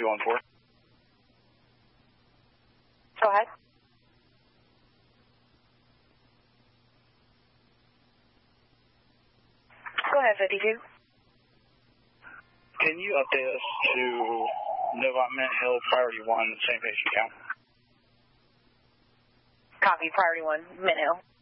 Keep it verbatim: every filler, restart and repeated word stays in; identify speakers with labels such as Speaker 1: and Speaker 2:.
Speaker 1: two one four.
Speaker 2: Go ahead. Go ahead, fifty-two.
Speaker 1: Can you update us to Novant Mint Hill, priority one, same patient count?
Speaker 2: Copy, priority one, Mint Hill.